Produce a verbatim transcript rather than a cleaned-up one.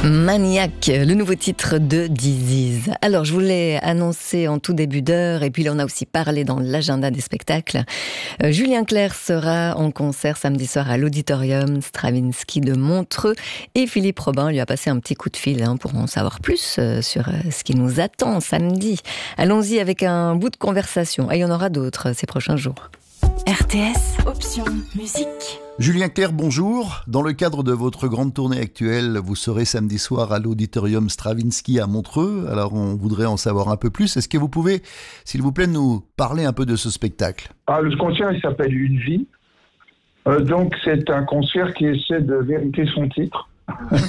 Maniac, le nouveau titre de Disease. Alors, je voulais annoncer en tout début d'heure, et puis là, on a aussi parlé dans l'agenda des spectacles. Euh, Julien Clerc sera en concert samedi soir à l'Auditorium Stravinsky de Montreux, et Philippe Robin lui a passé un petit coup de fil hein, pour en savoir plus euh, sur euh, ce qui nous attend samedi. Allons-y avec un bout de conversation. Et il y en aura d'autres euh, ces prochains jours. R T S, option musique. Julien Clerc, bonjour. Dans le cadre de votre grande tournée actuelle, vous serez samedi soir à l'Auditorium Stravinsky à Montreux. Alors, on voudrait en savoir un peu plus. Est-ce que vous pouvez, s'il vous plaît, nous parler un peu de ce spectacle ? Ah, le concert, il s'appelle Une vie. Euh, donc, c'est un concert qui essaie de vérifier son titre.